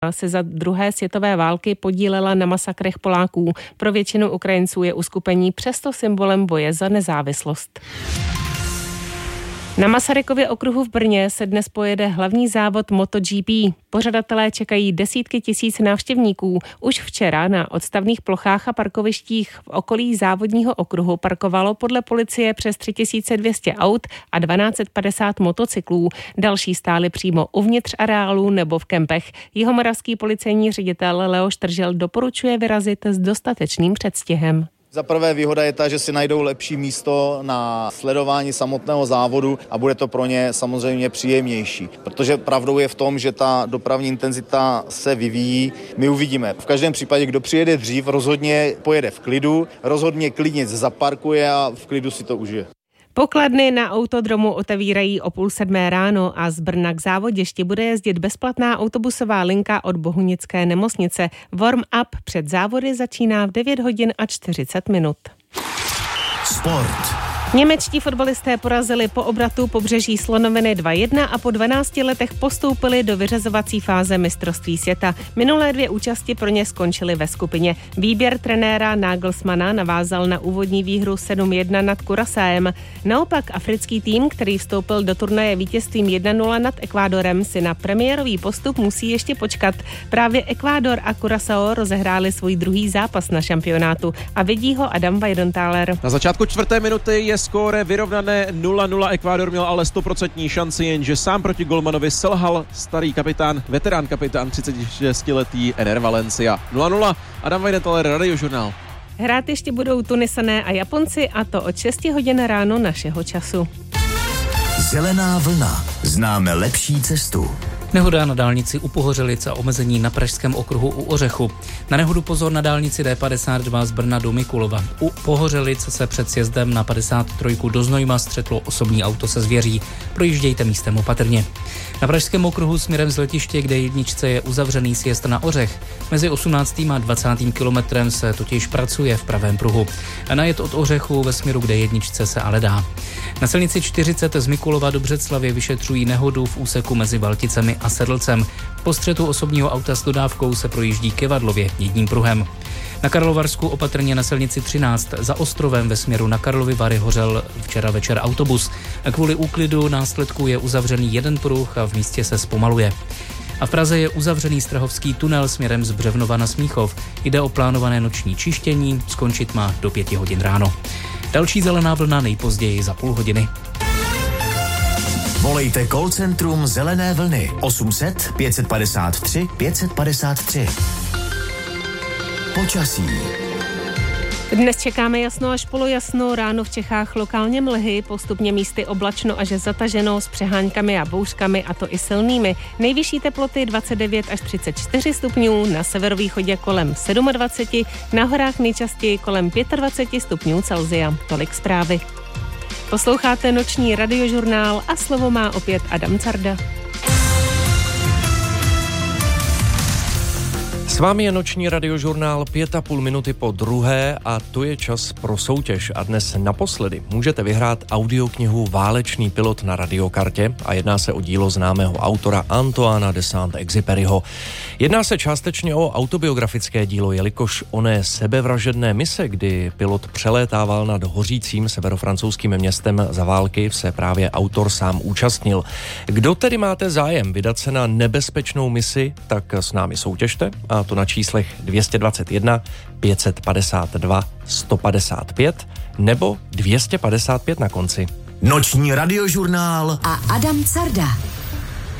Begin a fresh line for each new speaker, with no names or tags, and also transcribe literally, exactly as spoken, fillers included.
se za druhé světové války podílela na masakrech Poláků. Pro většinu Ukrajinců je uskupení přesto symbolem boje za nezávislost. Na Masarykově okruhu v Brně se dnes pojede hlavní závod MotoGP. Pořadatelé čekají desítky tisíc návštěvníků. Už včera na odstavných plochách a parkovištích v okolí závodního okruhu parkovalo podle policie přes tři tisíce dvě stě aut a tisíc dvě stě padesát motocyklů. Další stály přímo uvnitř areálu nebo v kempech. Jihomoravský policejní ředitel Leoš Tržel doporučuje vyrazit s dostatečným předstihem.
Za prvé výhoda je ta, že si najdou lepší místo na sledování samotného závodu a bude to pro ně samozřejmě příjemnější. Protože pravdou je v tom, že ta dopravní intenzita se vyvíjí. My uvidíme. V každém případě, kdo přijede dřív, rozhodně pojede v klidu, rozhodně klidně zaparkuje a v klidu si to užije.
Pokladny na autodromu otevírají o půl sedmé ráno a z Brna k závodišti bude jezdit bezplatná autobusová linka od Bohunické nemocnice. Warm-up před závody začíná v devět hodin a čtyřicet minut.
Sport.
Němečtí fotbalisté porazili po obratu Pobřeží Slonoviny dva jedna a po dvanácti letech postoupili do vyřazovací fáze mistrovství světa. Minulé dvě účasti pro ně skončily ve skupině. Výběr trenéra Nagelsmana navázal na úvodní výhru sedm jedna nad Curaçaem. Naopak africký tým, který vstoupil do turnaje vítězstvím jedna nula nad Ekvádorem, si na premiérový postup musí ještě počkat. Právě Ekvádor a Curaçao rozehráli svůj druhý zápas na šampionátu a vidí ho Adam Weidentáler.
Na začátku čtvrté minuty je skóre vyrovnané nula nula. Ekvádor měl ale sto procent šanci, jenže sám proti golmanovi selhal starý kapitán, veterán kapitán třicetišestiletý Ener Valencia. nula nula. Adam Weidentáler, Radiožurnál.
Hrát ještě budou Tunisané a Japonci, a to od šesti hodin ráno našeho času.
Zelená vlna. Známe lepší cestu.
Nehoda na dálnici u Pohořelic a omezení na pražském okruhu u Ořechu. Na nehodu pozor na dálnici D padesát dva z Brna do Mikulova. U Pohořelic se před sjezdem na padesát tři do Znojma střetlo osobní auto se zvěří. Projíždějte místem opatrně. Na pražském okruhu směrem z letiště, kde jedničce je uzavřený sjezd na Ořech. Mezi osmnáctým a dvacátým kilometrem se totiž pracuje v pravém pruhu. A najet od Ořechu ve směru, kde jedničce se ale dá. Na silnici čtyřicet z Mikulova do Břeclavy vyšetřují nehodu v úseku mezi Valticemi a Sedlcem. Po střetu osobního auta s dodávkou se projíždí Kevadlově jedním pruhem. Na Karlovarsku opatrně na silnici třináct za Ostrovem ve směru na Karlovy Vary hořel včera večer autobus. Kvůli úklidu následku je uzavřený jeden pruh a v místě se zpomaluje. A v Praze je uzavřený Strahovský tunel směrem z Břevnova na Smíchov. Jde o plánované noční čištění, skončit má do pěti hodin ráno. Další zelená vlna nejpozději za půl hodiny.
Volejte call centrum Zelené vlny osm set pět padesát tři pět padesát tři. Počasí.
Dnes čekáme jasno až polojasno, ráno v Čechách lokálně mlhy, postupně místy oblačno až zataženo s přeháňkami a bouřkami, a to i silnými. Nejvyšší teploty dvacet devět až třicet čtyři stupňů, na severovýchodě kolem dvacet sedm, na horách nejčastěji kolem dvacet pět stupňů Celsia. Tolik zprávy. Posloucháte noční radiožurnál a slovo má opět Adam Carda.
S vámi je noční radiožurnál pět a půl minuty po druhé a to je čas pro soutěž. A dnes naposledy můžete vyhrát audioknihu Válečný pilot na radiokartě a jedná se o dílo známého autora Antoana de Saint-Exupéryho. Jedná se částečně o autobiografické dílo, jelikož oné sebevražedné mise, kdy pilot přelétával nad hořícím severofrancouzským městem za války, se právě autor sám účastnil. Kdo tedy máte zájem vydat se na nebezpečnou misi, tak s námi soutěžte, a to na číslech dvě stě dvacet jedna pět padesát dva sto padesát pět nebo dvě stě padesát pět na konci.
Noční radiožurnál
a Adam Carda.